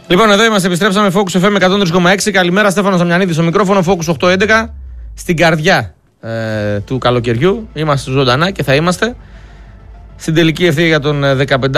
Λοιπόν, εδώ είμαστε, επιστρέψαμε. Focus FM 103,6. Καλημέρα, Στέφανος Αμιανίδης στο μικρόφωνο. Focus 811. Στην καρδιά του καλοκαιριού. Είμαστε ζωντανά και θα είμαστε στην τελική ευθεία για τον 15